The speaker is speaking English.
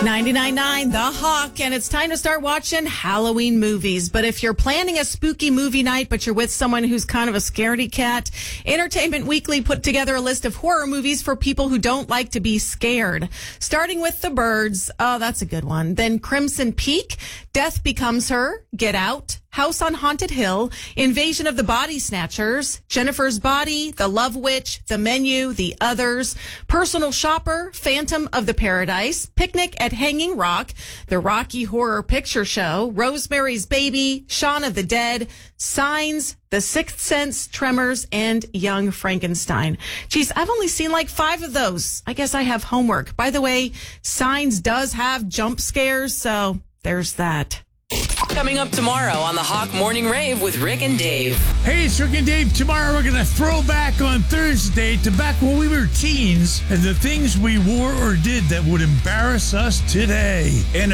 99.9 The Hawk, and it's time to start watching Halloween movies. But if you're planning a spooky movie night, but you're with someone who's kind of a scaredy cat, Entertainment Weekly put together a list of horror movies for people who don't like to be scared. Starting with The Birds. Oh, that's a good one. Then Crimson Peak, Death Becomes Her, Get Out, House on Haunted Hill, Invasion of the Body Snatchers, Jennifer's Body, The Love Witch, The Menu, The Others, Personal Shopper, Phantom of the Paradise, Picnic at Hanging Rock, The Rocky Horror Picture Show, Rosemary's Baby, Shaun of the Dead, Signs, The Sixth Sense, Tremors, and Young Frankenstein. Geez, I've only seen like 5 of those. I guess I have homework. By the way, Signs does have jump scares, so there's that. Coming up tomorrow on the Hawk Morning Rave with Rick and Dave. Hey, it's Rick and Dave. Tomorrow we're going to throw back on Thursday to back when we were teens and the things we wore or did that would embarrass us today. And